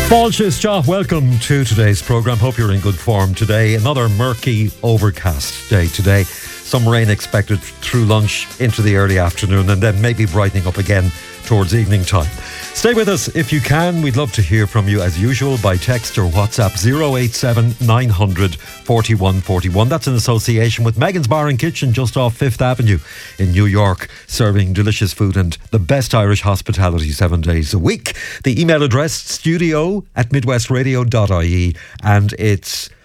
Báilse, welcome to today's programme. Hope you're in good form today. Another murky, overcast day today. Some rain expected through lunch into the early afternoon and then maybe brightening up again towards evening time. Stay with us if you can. We'd love to hear from you as usual by text or WhatsApp 087 900 4141. That's in association with Megan's Bar and Kitchen just off 5th Avenue in New York, serving delicious food and the best Irish hospitality 7 days a week. The email address studio@midwestradio.ie, and it's